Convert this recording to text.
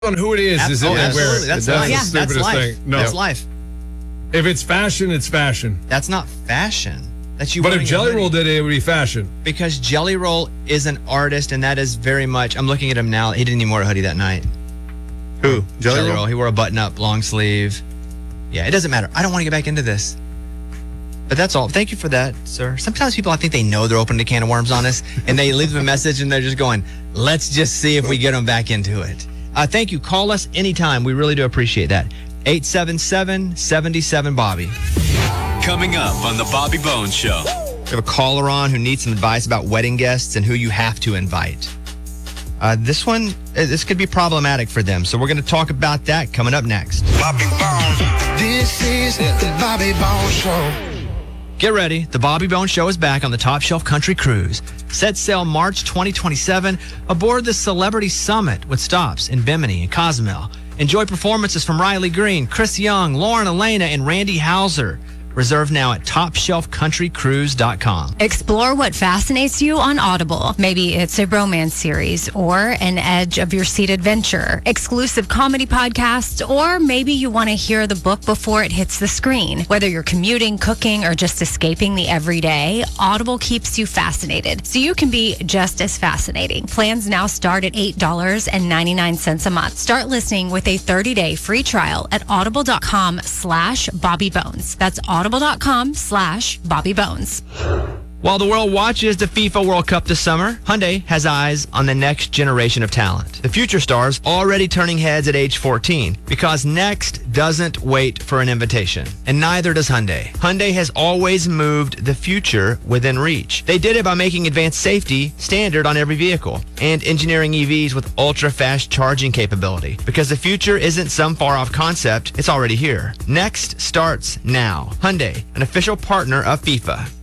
on who it is it where? Absolutely. That's life. the stupidest That's life. thing. No. That's life. If it's fashion, it's fashion. That's not fashion. That's you. But if wearing a Jelly hoodie. Roll did it, it would be fashion. Because Jelly Roll is an artist, and that is very much. I'm looking at him now. He didn't even wear a hoodie that night. Who? Jelly Roll? He wore a button-up, long sleeve. Yeah, it doesn't matter. I don't want to get back into this. But that's all. Thank you for that, sir. Sometimes people, I think they know they're opening a can of worms on us, and they leave them a message, and they're just going, let's just see if we get them back into it. Thank you. Call us anytime. We really do appreciate that. 877-77-BOBBY. Coming up on the Bobby Bones Show. We have a caller on who needs some advice about wedding guests and who you have to invite. This could be problematic for them. So we're going to talk about that coming up next. Bobby Bones. This is the Bobby Bones Show. Get ready. The Bobby Bones Show is back on the Top Shelf Country Cruise. Set sail March 2027 aboard the Celebrity Summit with stops in Bimini and Cozumel. Enjoy performances from Riley Green, Chris Young, Lauren Elena, and Randy Hauser. Reserve now at TopShelfCountryCruise.com. Explore what fascinates you on Audible. Maybe it's a romance series or an edge of your seat adventure, exclusive comedy podcasts, or maybe you want to hear the book before it hits the screen. Whether you're commuting, cooking, or just escaping the everyday, Audible keeps you fascinated, so you can be just as fascinating. Plans now start at $8.99 a month. Start listening with a 30-day free trial at audible.com/BobbyBones. That's audible.com/BobbyBones. While the world watches the FIFA World Cup this summer, Hyundai has eyes on the next generation of talent. The future stars already turning heads at age 14 because next doesn't wait for an invitation. And neither does Hyundai. Hyundai has always moved the future within reach. They did it by making advanced safety standard on every vehicle and engineering EVs with ultra-fast charging capability. Because the future isn't some far-off concept, it's already here. Next starts now. Hyundai, an official partner of FIFA.